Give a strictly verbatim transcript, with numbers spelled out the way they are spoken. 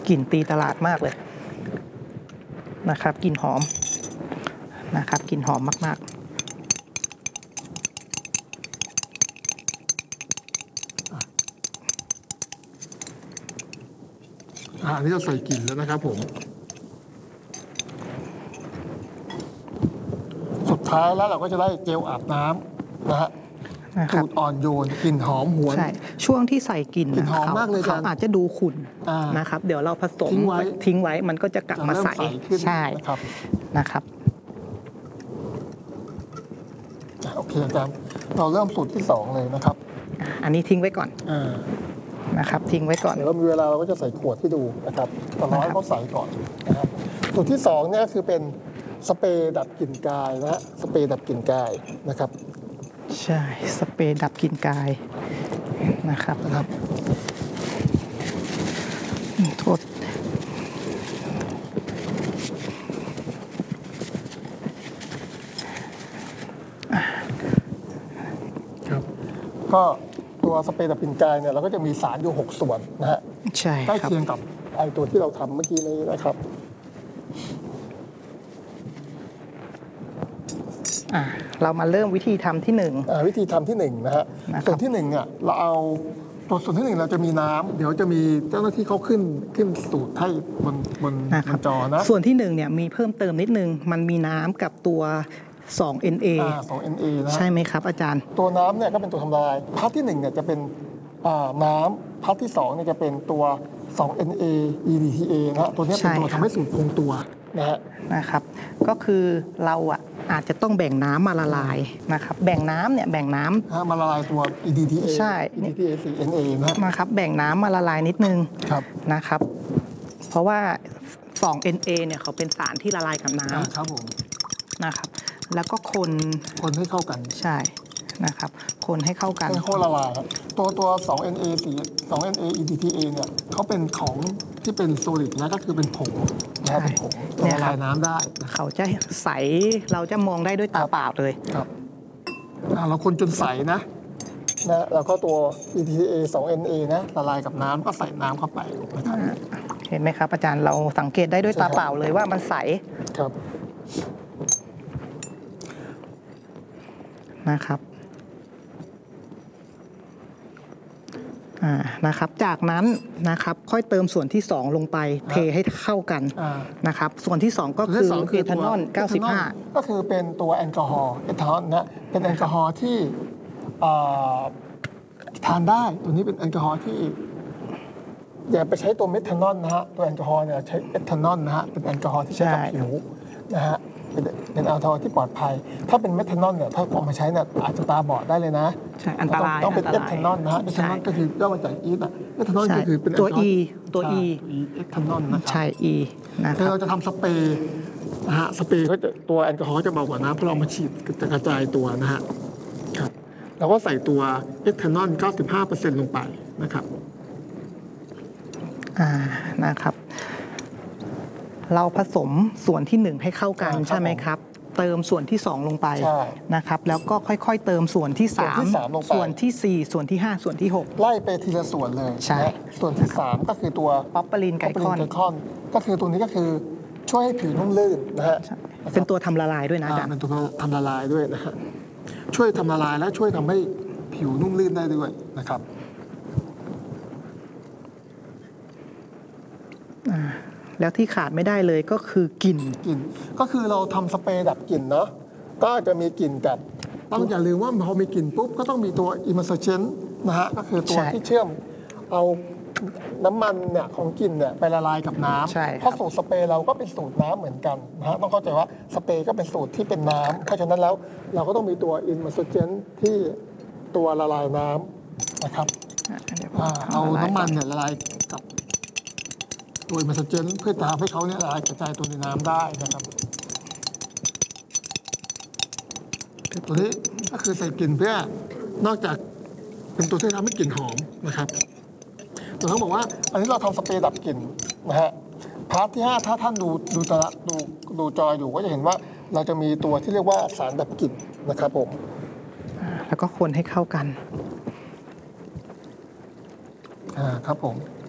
กลิ่นตีตลาดมากเลยนะครับกลิ่นหอมนะครับกลิ่นหอมมากๆอันนี้เราใส่กลิ่นแล้วนะครับผมสุดท้ายแล้วเราก็จะได้เจลอาบน้ำนะฮะสูตรอ่อนโยนกลิ่นหอมหวนใช่ช่วงที่ใส่กลิ่นกลิ่นหอมมากเลยเขาอาจจะดูขุ่นนะครับเดี๋ยวเราผสมทิ้งไว้ทิ้งไว้มันก็จะกลับมาใสใช่นะครับโอเคอาจารย์เราเริ่มสูตรที่สองเลยนะครับอันนี้ทิ้งไว้ก่อนนะครับทิ้งไว้ก่อนเดี๋ยวเรามีเวลาเราก็จะใส่ขวดที่ดูนะครับตอนน้อยเขาใส่ก่อนนะครับสูตรที่สองเนี่ยคือเป็นสเปรย์ดับกลิ่นกายนะฮะสเปรย์ดับกลิ่นกายนะครับใช่สเปรย์ดับกลิ่นกายนะครับนะครับโทษครับก็ตัวสเปรย์ดับกลิ่นกายเนี่ยเราก็จะมีสารอยู่หกส่วนนะฮะใช่ใกล้เคียงกับไอตัวที่เราทำเมื่อกี้นี้นะครับเรามาเริ่มวิธีทำที่หนึ่งวิธีทำที่หนึ่งนะฮะส่วนที่หนึ่งเนี่ยเราเอาตัวส่วนที่หนึ่งเราจะมีน้ำเดี๋ยวจะมีเจ้าหน้าที่เขาขึ้นขึ้นสูตรให้บนบนจอนะส่วนที่หนึ่งเนี่ยมีเพิ่มเติมนิดนึงมันมีน้ำกับตัวสอง เอ็น เอสอง เอ็น เอ นะใช่ไหมครับอาจารย์ตัวน้ำเนี่ยก็เป็นตัวทำลายพาร์ทที่หนึ่งเนี่ยจะเป็นน้ำพาร์ทที่สองเนี่ยจะเป็นตัวสอง เอ็น เอ อี ดี ที เอ นะฮะตัวนี้เป็นตัวทำให้สูตรคงตัวนะฮะนะครับก็คือเราอ่ะอาจจะต้องแบ่งน้ำมาละลายนะครับแบ่งน้ำเนี่ยแบ่งน้ำมาละลายตัว อี ดี ที เอใช่อี ดี ที เอ สี่ เอ็น เอ นะนะครับแบ่งน้ำมาละลายนิดนึงนะครับเพราะว่าสอง เอ็น เอ เนี่ยเขาเป็นสารที่ละลายกับน้ำครับผมนะครับแล้วก็คนคนให้เข้ากันใช่นะครับคนให้เข้ากันให้เข้าละลายตัวตัวสอง เอ็น เอ สี่ สอง เอ็น เอ อี ดี ที เอ เนี่ยเขาเป็นของที่เป็นโซลิดนะก็คือเป็นผงนะเป็นผงละลายน้ำได้เขาจะใสเราจะมองได้ด้วยตาเปล่าเลยครับเราคนจนใสนะนะแล้วก็ตัว อี ดี ที เอ สอง เอ็น เอ นะละลายกับน้ำก็ใส่น้ำเข้าไปนะครับเห็นไหมครับอาจารย์เราสังเกตได้ด้วยตาเปล่าเลยว่ามันใสครับนะครับนะครับจากนั้นนะครับค่อยเติมส่วนที่สองลงไปเทให้เข้ากันนะครับส่วนที่สองก็คือเอทานอลเก้าสิบห้าก็คือเป็นตัวแอลกอฮอล์เอทานอลนะเป็นแอลกอฮอล์ที่ทานได้ตัวนี้เป็นแอลกอฮอล์ที่อย่าไปใช้ตัวเมทานอลนะฮะตัวแอลกอฮอล์เนี่ยใช้เอทานอลนะฮะเป็นแอลกอฮอล์ที่ใช้กับผิวนะฮะเป็นเป็นแอลกอฮอล์ที่ปลอดภัยถ้าเป็นเมทานอลเนี่ยถ้าเอามาใช้เนี่ยอาจจะตาบอดได้เลยนะใช่อันตรายต้องเป็นเอทานอลนะฮะเอทานอลก็คือย่อมาจากอีทอะเอทานอลก็คือเป็นตัว E ตัว E เอทานอลนะครับใช่ E นะครับเราจะทำสเปรย์นะฮะสเปรย์ก็จะตัวแอลกอฮอล์จะเบากว่าน้ำเพราะเรามาฉีดจะกระจายตัวนะฮะครับเราก็ใส่ตัวเอทานอล เก้าสิบห้าเปอร์เซ็นต์ ลงไปนะครับอ่านะครับเราผสมส่วนที่หนึ่งให้เข้ากันใช่ไหมครับเติมส่วนที่สองลงไปนะครับแล้วก็ค่อยๆเติมส่วนที่สามส่วนที่สี่ส่วนที่ห้าส่วนที่หกไล่ไปทีละส่วนเลยใช่ส่วนที่สามก็คือตัวป๊อปปลีนไกคอนก็คือตัวนี้ก็คือช่วยให้ผิวนุ่มลื่นนะฮะเป็นตัวทำละลายด้วยนะอาจารย์เป็นตัวทำละลายด้วยนะฮะช่วยทำละลายและช่วยทำให้ผิวนุ่มลื่นได้ด้วยนะครับแล้วที่ขาดไม่ได้เลยก็คือกลิ่นกลิ่นก็คือเราทำสเปรย์ดับกลิ่นเนาะก็จะมีกลิ่นกับต้องอย่าลืมว่าพอมีกลิ่นปุ๊บก็ต้องมีตัวอิมเมอร์เชนนะฮะก็คือตัวที่เชื่อมเอาน้ำมันเนี่ยของกลิ่นเนี่ยไปละลายกับน้ำเพราะสูตรสเปรย์เราก็เป็นสูตรน้ำเหมือนกันนะฮะต้องเข้าใจว่าสเปรย์ก็เป็นสูตรที่เป็นน้ำเพราะฉะนั้นแล้วเราก็ต้องมีตัวอิมเมอร์เชนที่ตัวละลายน้ำนะครับเอาน้ำมันเนี่ยละลายกับโดยมาสเจนเพื่อทำให้เขาเนี่ยละลายกระจายตัวในน้ำได้นะครับตัวนี้ก็คือใส่กลิ่นเพื่อนอกจากเป็นตัวที่ทำให้กลิ่นหอมนะครับเราต้องบอกว่าอันนี้เราทำสเปรย์ดับกลิ่นนะฮะพาร์ทที่ห้าถ้าท่านดูดูตาดูดูจออยู่ก็จะเห็นว่าเราจะมีตัวที่เรียกว่าสารดับกลิ่นนะครับผมแล้วก็คนให้เข้ากันอ่าครับผม